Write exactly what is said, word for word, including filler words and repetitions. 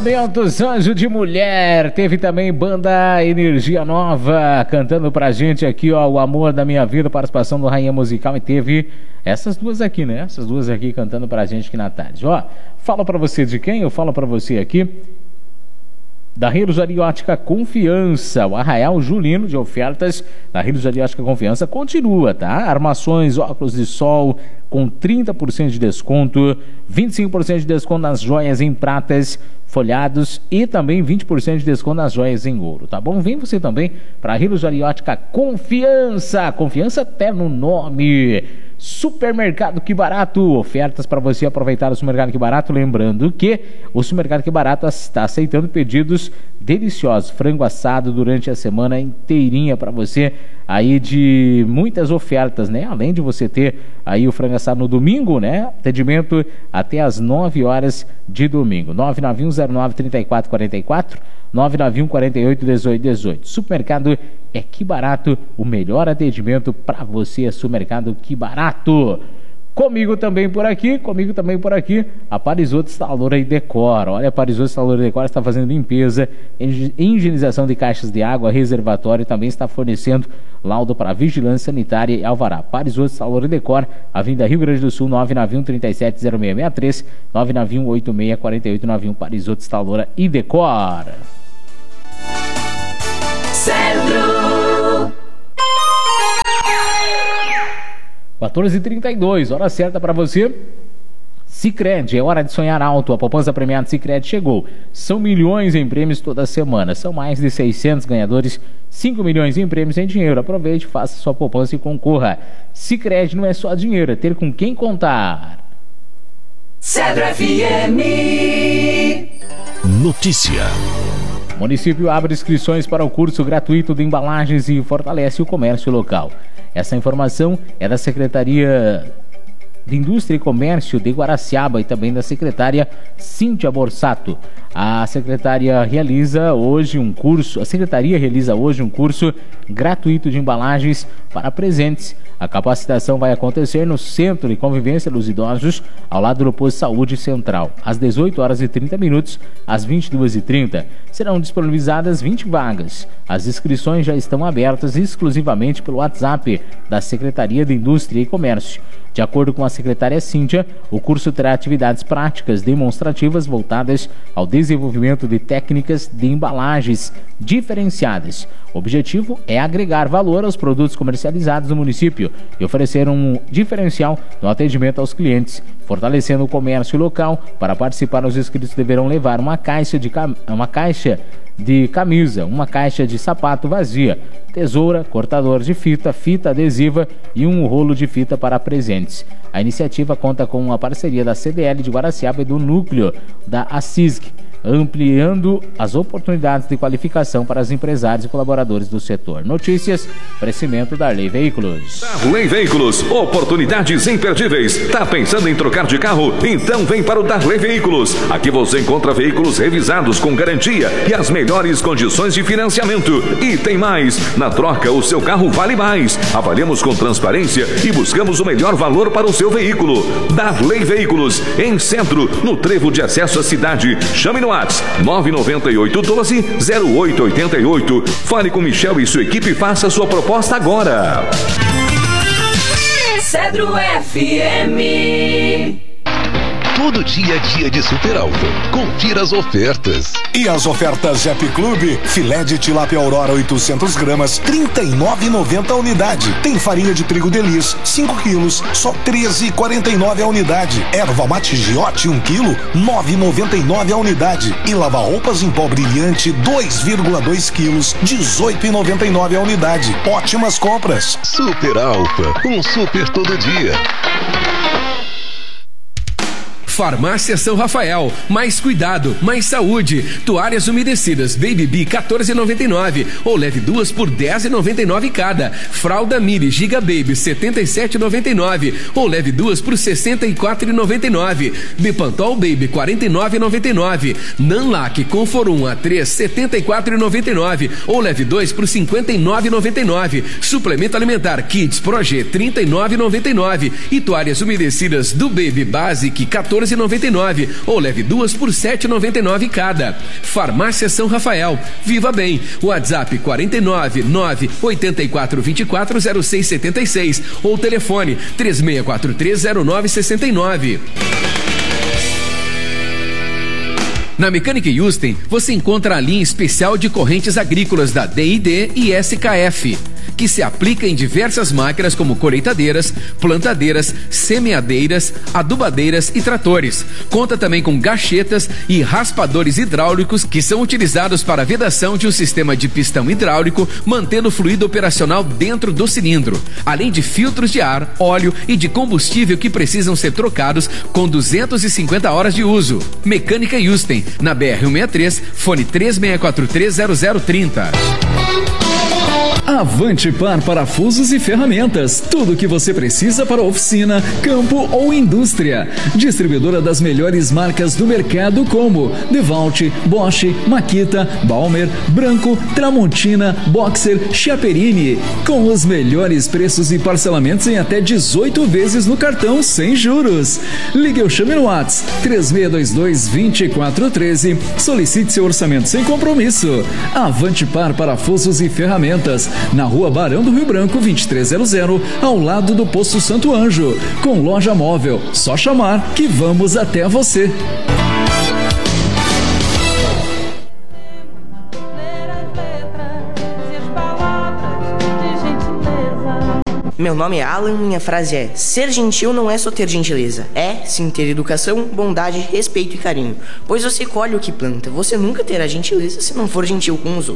Lançamentos Anjo de Mulher. Teve também banda Energia Nova cantando pra gente aqui, ó, O Amor da Minha Vida, participação do Rainha Musical. E teve essas duas aqui, né? Essas duas aqui cantando pra gente aqui na tarde. Ó, falo pra você de quem? Eu falo pra você aqui da Relojaria Ótica Confiança. O arraial julino de ofertas da Relojaria Ótica Confiança continua, tá? Armações, óculos de sol com trinta por cento de desconto, vinte e cinco por cento de desconto nas joias em pratas, folhados e também vinte por cento de desconto nas joias em ouro, tá bom? Vem você também para a Relojaria Ótica Confiança. Confiança até no nome. Supermercado Que Barato, ofertas para você aproveitar o Supermercado Que Barato. Lembrando que o Supermercado Que Barato está aceitando pedidos deliciosos, frango assado durante a semana inteirinha para você aí, de muitas ofertas, né? Além de você ter aí o frango assado no domingo, né? Atendimento até as nove horas de domingo. nove nove um zero nove três quatro quatro quatro, nove nove um quatro oito um oito um oito. Supermercado é Que Barato, o melhor atendimento para você é Supermercado Que Barato. Comigo também por aqui, comigo também por aqui, a Parisoto Instaladora e Decor. Olha, a Parisoto Instaladora e Decor está fazendo limpeza, higienização de caixas de água, reservatório, e também está fornecendo laudo para vigilância sanitária e alvará. Parisoto Instaladora e Decor, Avenida Rio Grande do Sul, nove nove um três sete zero seis seis três, nove nove um oito seis quatro oito nove um, Parisoto Instaladora e Decor. Cedro. quatorze e trinta e dois, hora certa para você. Sicredi, é hora de sonhar alto. A poupança premiada Sicredi chegou. São milhões em prêmios toda semana. São mais de seiscentos ganhadores, cinco milhões em prêmios em dinheiro. Aproveite, faça sua poupança e concorra. Sicredi não é só dinheiro, é ter com quem contar. Cedro F M. Notícia. O município abre inscrições para o curso gratuito de embalagens e fortalece o comércio local. Essa informação é da Secretaria de Indústria e Comércio de Guaraciaba e também da secretária Cíntia Borsato. A secretária realiza hoje um curso, a secretaria realiza hoje um curso gratuito de embalagens para presentes. A capacitação vai acontecer no Centro de Convivência dos Idosos, ao lado do Posto de Saúde Central, às dezoito horas e trinta minutos, às vinte e duas e trinta. Serão disponibilizadas vinte vagas. As inscrições já estão abertas exclusivamente pelo WhatsApp da Secretaria de Indústria e Comércio. De acordo com a secretária Cíntia, o curso terá atividades práticas demonstrativas voltadas ao desenvolvimento de técnicas de embalagens diferenciadas. O objetivo é agregar valor aos produtos comercializados no município e oferecer um diferencial no atendimento aos clientes, fortalecendo o comércio local. Para participar, os inscritos deverão levar uma caixa de, cam... uma caixa de camisa, uma caixa de sapato vazia, tesoura, cortador de fita, fita adesiva e um rolo de fita para presentes. A iniciativa conta com uma parceria da C D L de Guaraciaba e do núcleo da ACISC, ampliando as oportunidades de qualificação para os empresários e colaboradores do setor. Notícias, oferecimento da Darley Veículos. Darley Veículos, oportunidades imperdíveis. Tá pensando em trocar de carro? Então vem para o Darley Veículos. Aqui você encontra veículos revisados com garantia e as melhores condições de financiamento. E tem mais, na troca o seu carro vale mais. Avaliamos com transparência e buscamos o melhor valor para o seu veículo. Darley Veículos, em Centro, no trevo de acesso à cidade. Chame no WhatsApp nove nove oito um dois zero oito oito oito. Fale com Michel e sua equipe e faça sua proposta agora. Cedro F M. Todo dia é dia de Super Alfa. Confira as ofertas. E as ofertas Jep Clube? Filé de tilápia Aurora oitocentos gramas, trinta e nove reais e noventa centavos a unidade. Tem farinha de trigo Delis, cinco quilos, só treze reais e quarenta e nove centavos a unidade. Erva mate Giote, um quilo, nove reais e noventa e nove centavos a unidade. E lava-roupas em pó brilhante, dois vírgula dois quilos, dezoito reais e noventa e nove centavos a unidade. Ótimas compras. Super Alfa, um super todo dia. Farmácia São Rafael, mais cuidado, mais saúde. Toalhas umedecidas Baby Bee quatorze reais e noventa e nove centavos ou leve duas por dez reais e noventa e nove centavos cada. Fralda Mili Giga Baby setenta e sete reais e noventa e nove centavos ou leve duas por sessenta e quatro reais e noventa e nove centavos. Bepantol Baby quarenta e nove reais e noventa e nove centavos. Nanlac Conforum A três setenta e quatro reais e noventa e nove centavos ou leve dois por cinquenta e nove reais e noventa e nove centavos. Suplemento alimentar Kids Projet trinta e nove reais e noventa e nove centavos e toalhas umedecidas do Baby Basic quatorze quatorze e noventa e nove ou leve duas por sete e noventa e nove cada. Farmácia São Rafael. Viva bem. WhatsApp quarenta e nove, nove oitenta e quatro, vinte e quatro, zero seis setenta e seis ou telefone três seis quatro três, zero nove seis nove. Na Mecânica Yusten, você encontra a linha especial de correntes agrícolas da D I D e S K F, que se aplica em diversas máquinas como colheitadeiras, plantadeiras, semeadeiras, adubadeiras e tratores. Conta também com gachetas e raspadores hidráulicos que são utilizados para a vedação de um sistema de pistão hidráulico, mantendo o fluido operacional dentro do cilindro, além de filtros de ar, óleo e de combustível que precisam ser trocados com duzentas e cinquenta horas de uso. Mecânica Yusten, na B R cento e sessenta e três, fone três seis quatro três, zero zero três zero. Avante Par Parafusos e Ferramentas. Tudo o que você precisa para oficina, campo ou indústria. Distribuidora das melhores marcas do mercado como DeWalt, Bosch, Makita, Balmer, Branco, Tramontina, Boxer, Chiaperini. Com os melhores preços e parcelamentos em até dezoito vezes no cartão sem juros. Ligue ou chame no WhatsApp três seis dois dois, dois quatro um três. Solicite seu orçamento sem compromisso. Avante Par Parafusos e Ferramentas. Na Rua Barão do Rio Branco, vinte e três zero zero, ao lado do Posto Santo Anjo. Com loja móvel, só chamar que vamos até você. Meu nome é Alan, minha frase é: ser gentil não é só ter gentileza, é sim ter educação, bondade, respeito e carinho. Pois você colhe o que planta, você nunca terá gentileza se não for gentil com os outros.